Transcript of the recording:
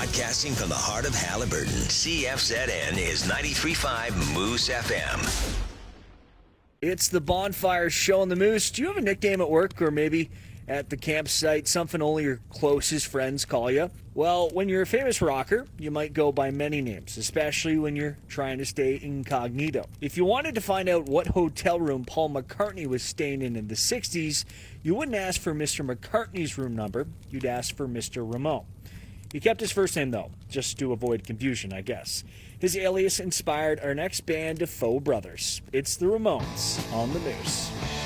Broadcasting from the heart of Haliburton, CFZN is 93.5 Moose FM. It's the Bonfire Show on the Moose. Do you have a nickname at work or maybe at the campsite, something only your closest friends call you? Well, when you're a famous rocker, you might go by many names, especially when you're trying to stay incognito. If you wanted to find out what hotel room Paul McCartney was staying in the 60s, you wouldn't ask for Mr. McCartney's room number, you'd ask for Mr. Ramone. He kept his first name, though, just to avoid confusion, I guess. His alias inspired our next band of faux brothers. It's the Ramones on the Moose.